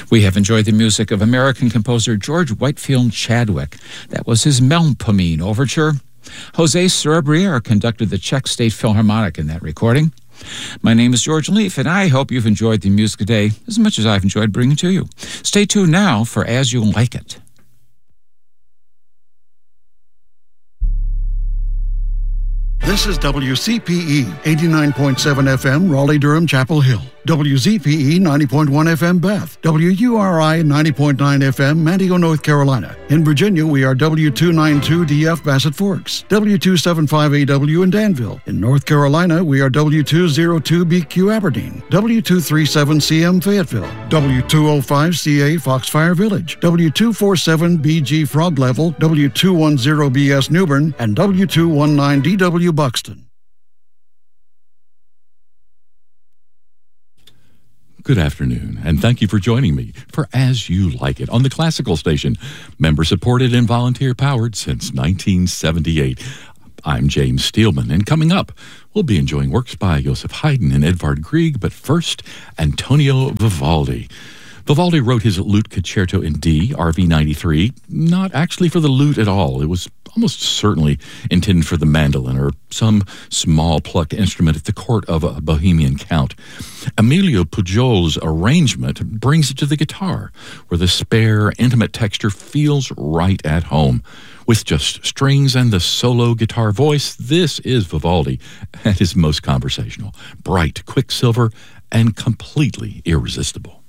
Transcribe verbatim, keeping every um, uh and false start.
We have enjoyed the music of American composer George Whitefield Chadwick. That was his Melpomene Overture. Jose Cerebriere conducted the Czech State Philharmonic in that recording. My name is George Leaf, and I hope you've enjoyed the music today as much as I've enjoyed bringing it to you. Stay tuned now for As You Like It. This is W C P E, eighty-nine point seven F M, Raleigh-Durham, Chapel Hill. W Z P E, ninety point one F M, Beth. W U R I, ninety point nine F M, Manteo, North Carolina. In Virginia, we are W two ninety-two D F, Bassett Forks. W two seventy-five A W in Danville. In North Carolina, we are W two oh two B Q, Aberdeen. W two thirty-seven C M, Fayetteville. W two oh five C A, Foxfire Village. W two forty-seven B G, Frog Level. W two ten B S, Newbern. And W two nineteen D W, Buxton. Good afternoon, and thank you for joining me for As You Like It on the Classical Station, member-supported and volunteer-powered since nineteen seventy-eight. I'm James Steelman, and coming up, we'll be enjoying works by Joseph Haydn and Edvard Grieg, but first, Antonio Vivaldi. Vivaldi wrote his Lute Concerto in D, R V ninety-three, not actually for the lute at all. It was almost certainly intended for the mandolin or some small plucked instrument at the court of a Bohemian count. Emilio Pujol's arrangement brings it to the guitar, where the spare, intimate texture feels right at home. With just strings and the solo guitar voice, this is Vivaldi at his most conversational, bright, quicksilver, and completely irresistible.